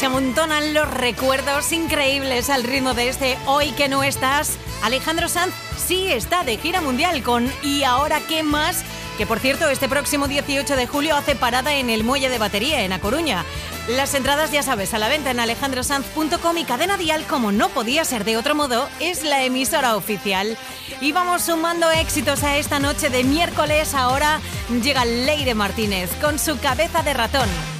Se amontonan los recuerdos increíbles al ritmo de este Hoy que no estás. Alejandro Sanz sí está de gira mundial con ¿Y ahora qué más? Que por cierto, este próximo 18 de julio hace parada en el Muelle de Batería, en A Coruña. Las entradas, ya sabes, a la venta en alejandrosanz.com, y Cadena Dial, como no podía ser de otro modo, es la emisora oficial. Y vamos sumando éxitos a esta noche de miércoles. Ahora llega Leire Martínez con su Cabeza de ratón.